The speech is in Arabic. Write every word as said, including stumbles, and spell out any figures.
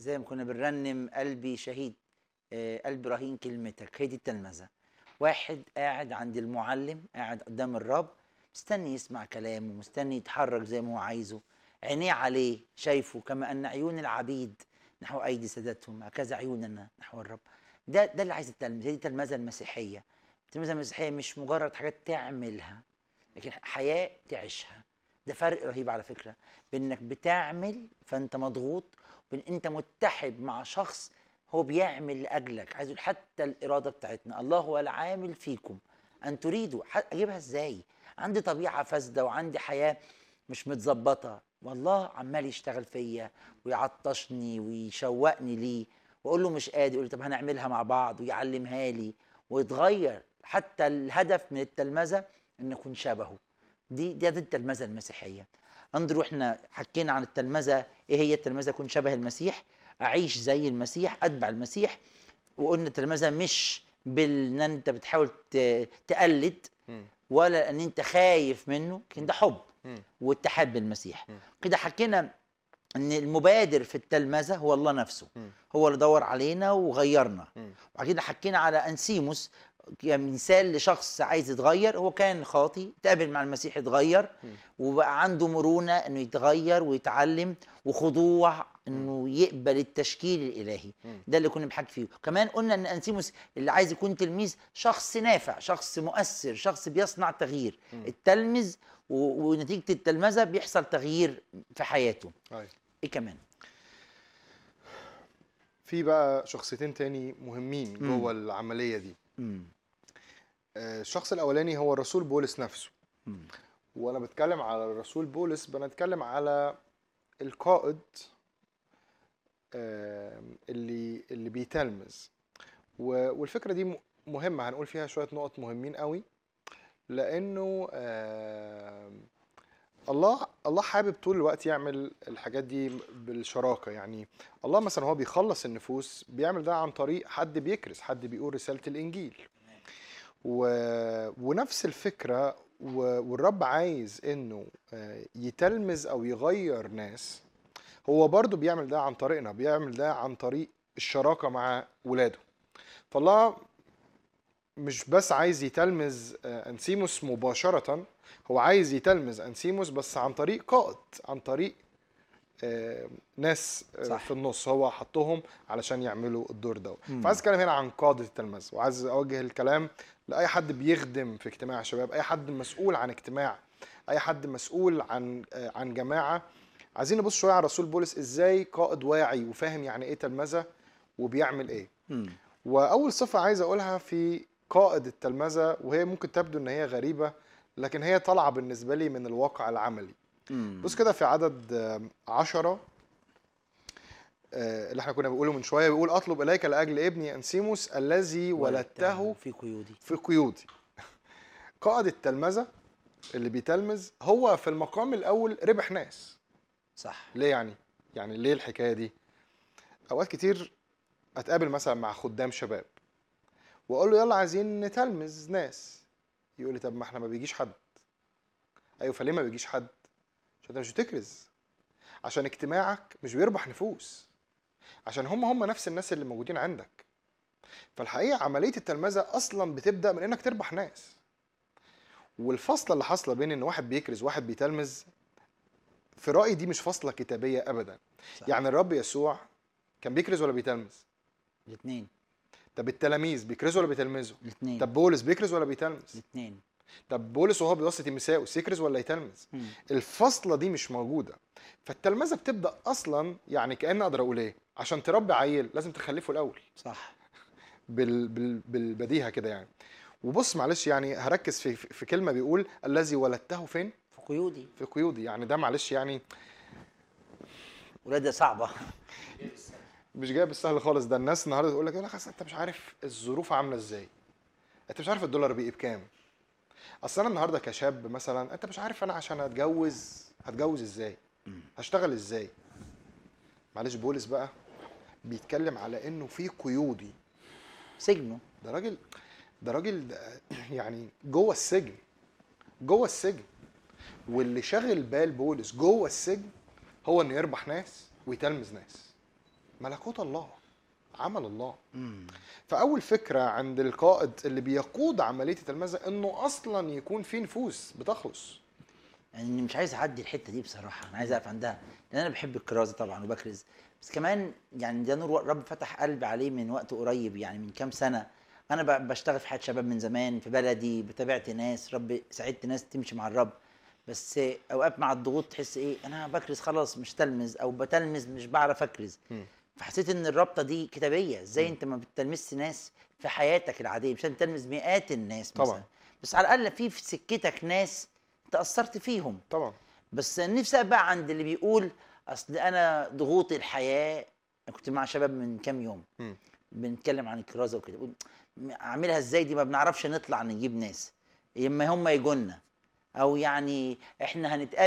زي ما كنا بنرنم قلبي شهيد، آه، قلبي رهين كلمتك. هي دي التلمذة. واحد قاعد عند المعلم، قاعد قدام الرب، مستني يسمع كلامه، مستني يتحرك زي ما هو عايزه. عينيه عليه، شايفه كما أن عيون العبيد نحو أيدي سادتهم هكذا عيوننا نحو الرب. ده ده اللي عايز التلمذة. هي دي التلمذة المسيحية. التلمذة المسيحية مش مجرد حاجات تعملها، لكن حياة تعيشها. ده فرق رهيب على فكرة، بين انك بتعمل فانت مضغوط، وبين انت متحد مع شخص هو بيعمل لاجلك. عايز يقول حتى الاراده بتاعتنا، الله هو العامل فيكم ان تريدوا. ح- اجيبها ازاي؟ عندي طبيعه فاسده وعندي حياه مش متظبطه، والله عمال يشتغل فيا ويعطشني ويشوقني ليه، واقول له مش قادر، يقول لي طب هنعملها مع بعض ويعلمها لي ويتغير. حتى الهدف من التلمذه ان نكون شبهه. دي دي دي التلمذه المسيحيه. اندرو، احنا حكينا عن التلمذه. ايه هي التلمذه؟ اكون شبه المسيح، اعيش زي المسيح، اتبع المسيح. وقلنا التلمذه مش بان انت بتحاول ت- تقلد، مم. ولا ان انت خايف منه، لكن ده حب مم. واتحاد بالمسيح. مم. كده حكينا ان المبادر في التلمذه هو الله نفسه، مم. هو اللي دور علينا وغيرنا. مم. وبعد كده حكينا على انسيموس كمثال لشخص عايز يتغير. هو كان خاطي، تقابل مع المسيح، اتغير مم. وبقى عنده مرونه انه يتغير ويتعلم، وخضوع مم. انه يقبل التشكيل الالهي. مم. ده اللي كنا بنحكي فيه. كمان قلنا ان انسيموس اللي عايز يكون تلميذ شخص نافع، شخص مؤثر، شخص بيصنع تغيير. مم. التلمذ و- ونتيجه التلمذه بيحصل تغيير في حياته. أيوة. ايه كمان؟ في بقى شخصيتين تاني مهمين مم. جوه العملية دي. مم. آه، الشخص الأولاني هو الرسول بولس نفسه. مم. وأنا بتكلم على الرسول بولس بنتكلم على القائد آه، اللي اللي بيتلمذ. و- والفكرة دي م- مهمة، هنقول فيها شوية نقط مهمين قوي. لأنه آه، الله الله حابب طول الوقت يعمل الحاجات دي بالشراكة. يعني الله مثلا هو بيخلص النفوس، بيعمل ده عن طريق حد بيكرز، حد بيقول رسالة الإنجيل. و... ونفس الفكرة. و... والرب عايز إنه آه، يتلمذ أو يغير ناس. هو برضو بيعمل ده عن طريقنا، بيعمل ده عن طريق الشراكة مع ولاده. فالله مش بس عايز يتلمذ آه، أنسيموس مباشرة، هو عايز يتلمذ أنسيموس بس عن طريق قائد، عن طريق آه، ناس آه، صح. في النص هو حطهم علشان يعملوا الدور ده. مم. فعايز اتكلم هنا عن قادة التلمذة، وعايز اوجه الكلام لاي حد بيخدم في اجتماع شباب، اي حد مسؤول عن اجتماع، اي حد مسؤول عن آه، عن جماعة. عايزين نبص شوية على رسول بولس، ازاي قائد واعي وفاهم يعني ايه تلمذة وبيعمل ايه. مم. واول صفة عايز اقولها في قائد التلمذة، وهي ممكن تبدو ان هي غريبة، لكن هي طالعة بالنسبة لي من الواقع العملي. مم. بص كده في عدد آه، عشرة آه، اللي احنا كنا بنقوله من شويه، بيقول اطلب اليك لاجل ابني انسيموس الذي ولدته في قيودي. في قيودي. قائد التلمذه اللي بيتلمذ هو في المقام الاول ربح ناس. صح. ليه يعني؟ يعني ليه الحكايه دي؟ اوقات كتير اتقابل مثلا مع خدام شباب واقول له يلا عايزين نتلمذ ناس، يقول لي طب ما احنا ما بيجيش حد. ايوه، فليه ما بيجيش حد؟ عشان انت مش بتكرز، عشان اجتماعك مش بيربح نفوس، عشان هم هم نفس الناس اللي موجودين عندك. فالحقيقه عمليه التلمذه اصلا بتبدا من انك تربح ناس. والفصله اللي حاصله بين ان واحد بيكرز وواحد بيتلمذ، في رايي دي مش فصله كتابيه ابدا. صح. يعني الرب يسوع كان بيكرز ولا بيتلمذ؟ الاثنين. طب التلاميذ بيكرزوا ولا بيتلمذوا؟ الاثنين. طب بولس بيكرز ولا بيتلمذ؟ الاثنين. طب بولس وهو بيوصي تيموثاوس يكرز ولا يتلمذ؟ الفصله دي مش موجوده. فالتلمذه بتبدا اصلا، يعني كأن اقدر اقول ايه، عشان تربي عيل لازم تخلفه الاول. صح. بال بال بالبديهه كده يعني. وبص معلش، يعني هركز في في كلمه بيقول الذي ولدته فين؟ في قيودي. في قيودي. يعني ده معلش يعني ولاده صعبه. مش جاي بالسهل خالص. ده الناس النهارده تقول لك يقول لك اصل انت مش عارف الظروف عامله ازاي، انت مش عارف الدولار بقى بكام. اصل انا النهارده كشاب مثلا، انت مش عارف انا عشان اتجوز هتجوز ازاي، هشتغل ازاي. معلش بولس بقى بيتكلم على انه في قيودي. سجنه. ده راجل ده راجل ده يعني جوه السجن، جوه السجن. واللي شاغل بال بولس جوه السجن هو انه يربح ناس ويتلمذ ناس. ملكوت الله، عمل الله. مم. فاول فكره عند القائد اللي بيقود عمليه التلمذه انه اصلا يكون في نفوس بتخلص. يعني مش عايز اعدي الحته دي بصراحه، انا عايز اقف عندها، لان انا بحب الكرازه طبعا وبكرز. بس كمان يعني ده نور رب فتح قلبي عليه من وقت قريب، يعني من كام سنه. انا ب- بشتغل في حياه شباب من زمان في بلدي، بتابعت ناس رب ساعدت ناس تمشي مع الرب. بس اوقات مع الضغوط تحس ايه، انا بكرز خلاص مش تلمذ، او بتلمذ مش بعرف اكرز. مم. فحسيت ان الرابطه دي كتابيه، ازاي مم. انت ما بتلمسش ناس في حياتك العاديه، مش لازم تلمس مئات الناس طبعا مثلا، بس على الاقل في في سكتك ناس تاثرت فيهم. طبعا. بس نفسي بقى عند اللي بيقول اصل انا ضغوط الحياه. أنا كنت مع شباب من كام يوم مم. بنتكلم عن الكرازه وكده، بقول اعملها ازاي دي، ما بنعرفش نطلع نجيب ناس، يا اما هم يجونا، او يعني احنا هنتقابل